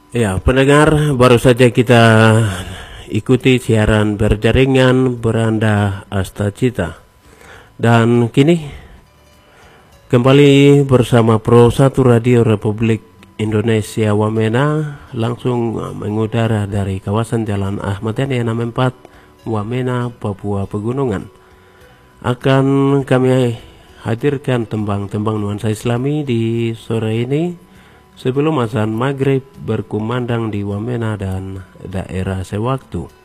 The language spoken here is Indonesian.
Ya, pendengar, baru saja kita ikuti siaran berjaringan Beranda Astacita. Dan kini kembali bersama Pro 1 Radio Republik Indonesia Wamena, langsung mengudara dari kawasan Jalan Ahmad Yani 64 Wamena, Papua Pegunungan. Akan kami hadirkan tembang-tembang nuansa Islami di sore ini sebelum azan maghrib berkumandang di Wamena dan daerah sewaktu.